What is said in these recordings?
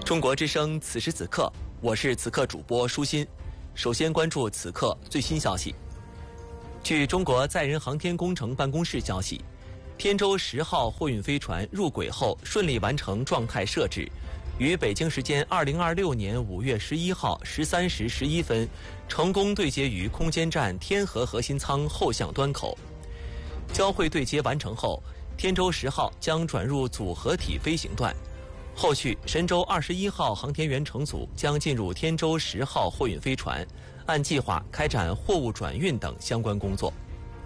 中国之声此时此刻，我是此刻主播舒心。首先关注此刻最新消息。据中国载人航天工程办公室消息，天舟10号货运飞船入轨后顺利完成状态设置，于北京时间2026年5月11号13时11分成功对接于空间站天河核心舱后向端口。交会对接完成后，天舟10号将转入组合体飞行段。后续，神舟21号航天员乘组将进入天舟10号货运飞船，按计划开展货物转运等相关工作。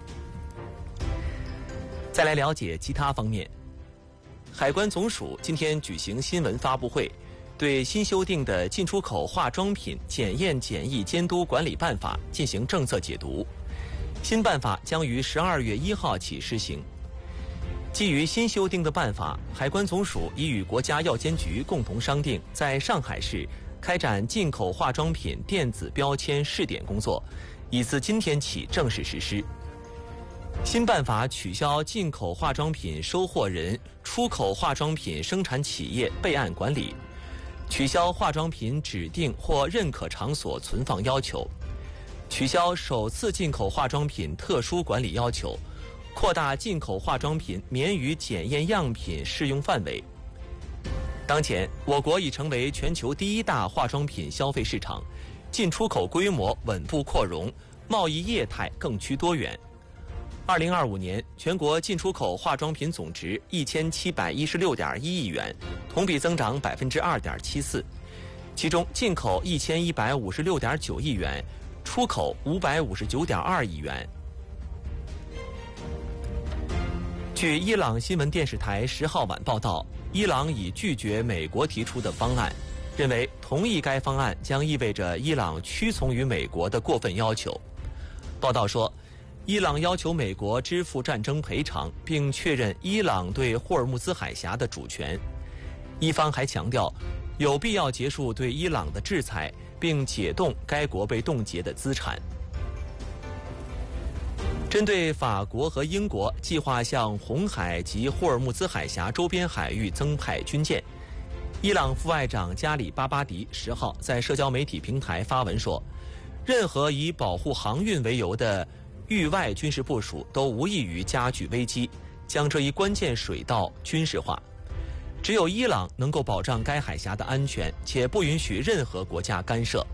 再来了解其他方面。海关总署今天举行新闻发布会，对新修订的进出口化妆品检验检疫监督管理办法进行政策解读。新办法将于12月1号起施行。基于新修订的办法，海关总署已与国家药监局共同商定，在上海市开展进口化妆品电子标签试点工作，已自今天起正式实施。新办法取消进口化妆品收货人、出口化妆品生产企业备案管理，取消化妆品指定或认可场所存放要求，取消首次进口化妆品特殊管理要求，扩大进口化妆品免予检验样品适用范围。当前，我国已成为全球第1大化妆品消费市场，进出口规模稳步扩容，贸易业态更趋多元。2025年，全国进出口化妆品总值1716.1亿元，同比增长2.74%，其中进口1156.9亿元，出口559.2亿元。据伊朗新闻电视台10号晚报道，伊朗已拒绝美国提出的方案，认为同意该方案将意味着伊朗屈从于美国的过分要求。报道说，伊朗要求美国支付战争赔偿，并确认伊朗对霍尔木兹海峡的主权。伊方还强调，有必要结束对伊朗的制裁，并解冻该国被冻结的资产。针对法国和英国计划向红海及霍尔木兹海峡周边海域增派军舰，伊朗副外长加里巴巴迪10号在社交媒体平台发文说，任何以保护航运为由的域外军事部署都无异于加剧危机，将这一关键水道军事化。只有伊朗能够保障该海峡的安全，且不允许任何国家干涉。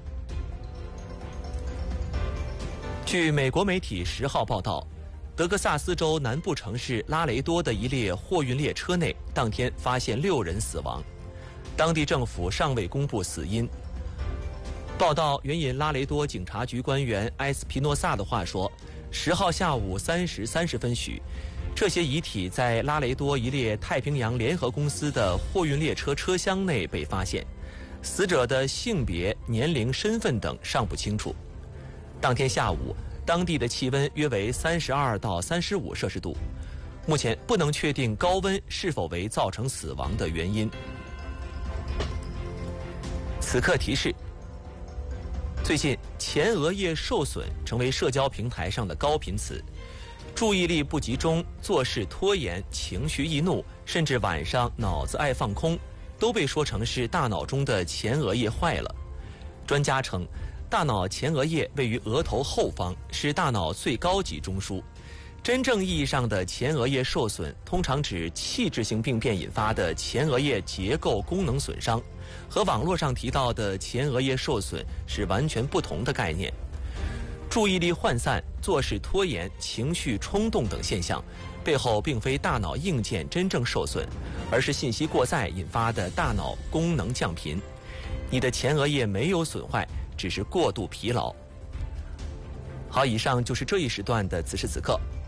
据美国媒体10号报道，德克萨斯州南部城市拉雷多的一列货运列车内当天发现6人死亡，当地政府尚未公布死因。报道援引拉雷多警察局官员埃斯皮诺萨的话说，10号下午3时30分许，这些遗体在拉雷多一列太平洋联合公司的货运列车车厢内被发现，死者的性别、年龄、身份等尚不清楚。当天下午，当地的气温约为32到35摄氏度，目前不能确定高温是否为造成死亡的原因。此刻提示：最近前额叶受损成为社交平台上的高频词，注意力不集中、做事拖延、情绪易怒，甚至晚上脑子爱放空，都被说成是大脑中的前额叶坏了。专家称，大脑前额叶位于额头后方，是大脑最高级中枢。真正意义上的前额叶受损，通常指器质性病变引发的前额叶结构功能损伤，和网络上提到的前额叶受损是完全不同的概念。注意力涣散、做事拖延、情绪冲动等现象，背后并非大脑硬件真正受损，而是信息过载引发的大脑功能降频。你的前额叶没有损坏，只是过度疲劳。好，以上就是这一时段的此时此刻。